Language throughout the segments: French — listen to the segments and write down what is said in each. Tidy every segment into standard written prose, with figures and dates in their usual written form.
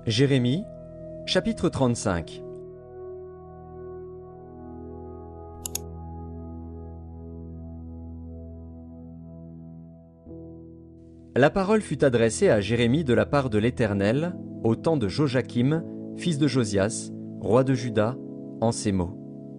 Jérémie, chapitre 35. La parole fut adressée à Jérémie de la part de l'Éternel, au temps de Joachim, fils de Josias, roi de Juda, en ces mots.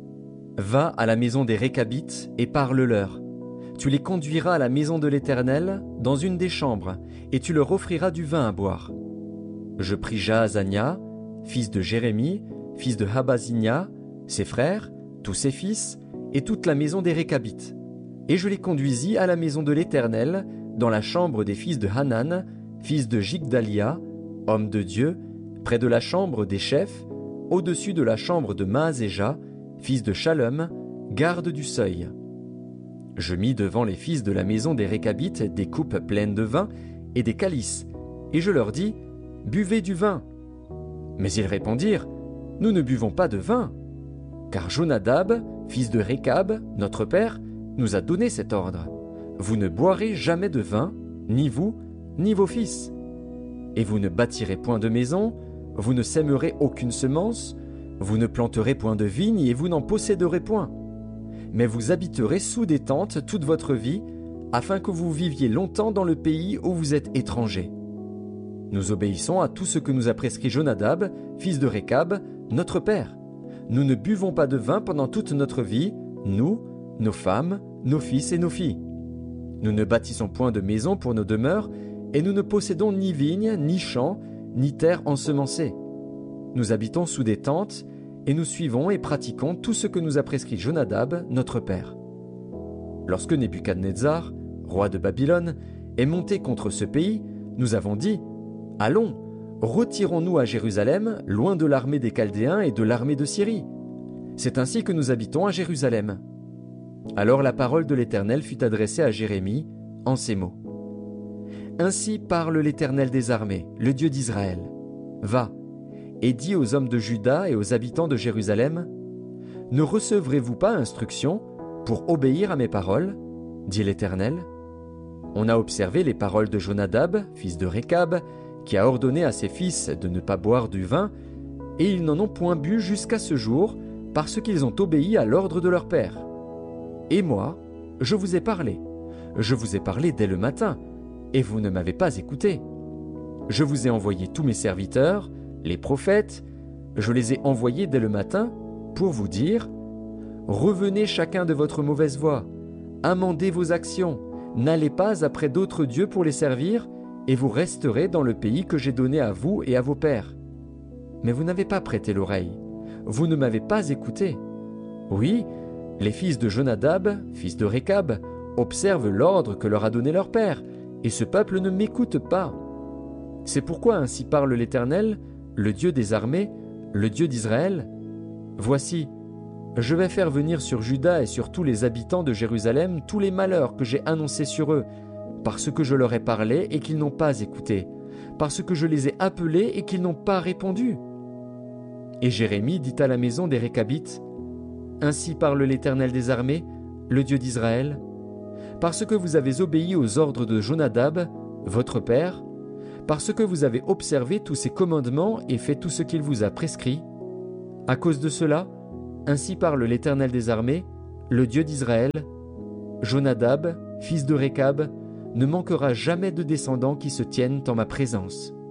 Va à la maison des Récabites et parle-leur. Tu les conduiras à la maison de l'Éternel, dans une des chambres, et tu leur offriras du vin à boire. Je pris Jaazania, fils de Jérémie, fils de Habazinia, ses frères, tous ses fils, et toute la maison des Récabites. Et je les conduisis à la maison de l'Éternel, dans la chambre des fils de Hanan, fils de Jigdalia, homme de Dieu, près de la chambre des chefs, au-dessus de la chambre de Maaséja, fils de Shallum, garde du seuil. Je mis devant les fils de la maison des Récabites des coupes pleines de vin et des calices, et je leur dis, « Buvez du vin !» Mais ils répondirent, « Nous ne buvons pas de vin, car Jonadab, fils de Récab, notre père, nous a donné cet ordre. Vous ne boirez jamais de vin, ni vous, ni vos fils. Et vous ne bâtirez point de maison, vous ne sèmerez aucune semence, vous ne planterez point de vigne et vous n'en posséderez point. Mais vous habiterez sous des tentes toute votre vie, afin que vous viviez longtemps dans le pays où vous êtes étrangers. Nous obéissons à tout ce que nous a prescrit Jonadab, fils de Récab, notre père. Nous ne buvons pas de vin pendant toute notre vie, nous, nos femmes, nos fils et nos filles. Nous ne bâtissons point de maison pour nos demeures, et nous ne possédons ni vignes, ni champs, ni terre ensemencée. Nous habitons sous des tentes, et nous suivons et pratiquons tout ce que nous a prescrit Jonadab, notre père. Lorsque Nebuchadnezzar, roi de Babylone, est monté contre ce pays, nous avons dit « Allons, retirons-nous à Jérusalem, loin de l'armée des Chaldéens et de l'armée de Syrie. C'est ainsi que nous habitons à Jérusalem. » Alors la parole de l'Éternel fut adressée à Jérémie en ces mots. Ainsi parle l'Éternel des armées, le Dieu d'Israël. Va, et dis aux hommes de Juda et aux habitants de Jérusalem, « Ne recevrez-vous pas instruction pour obéir à mes paroles, dit l'Éternel. On a observé les paroles de Jonadab, fils de Récab, qui a ordonné à ses fils de ne pas boire du vin, et ils n'en ont point bu jusqu'à ce jour, parce qu'ils ont obéi à l'ordre de leur père. Et moi, je vous ai parlé dès le matin, et vous ne m'avez pas écouté. Je vous ai envoyé tous mes serviteurs, les prophètes, je les ai envoyés dès le matin pour vous dire « Revenez chacun de votre mauvaise voie, amendez vos actions, n'allez pas après d'autres dieux pour les servir, et vous resterez dans le pays que j'ai donné à vous et à vos pères. Mais vous n'avez pas prêté l'oreille, vous ne m'avez pas écouté. Oui, les fils de Jonadab, fils de Récab, observent l'ordre que leur a donné leur père, et ce peuple ne m'écoute pas. C'est pourquoi ainsi parle l'Éternel, le Dieu des armées, le Dieu d'Israël. Voici, je vais faire venir sur Juda et sur tous les habitants de Jérusalem tous les malheurs que j'ai annoncés sur eux, parce que je leur ai parlé et qu'ils n'ont pas écouté, parce que je les ai appelés et qu'ils n'ont pas répondu. » Et Jérémie dit à la maison des Récabites, « Ainsi parle l'Éternel des armées, le Dieu d'Israël, parce que vous avez obéi aux ordres de Jonadab, votre père, parce que vous avez observé tous ses commandements et fait tout ce qu'il vous a prescrit. À cause de cela, ainsi parle l'Éternel des armées, le Dieu d'Israël, Jonadab, fils de Récab, ne manquera jamais de descendants qui se tiennent en ma présence.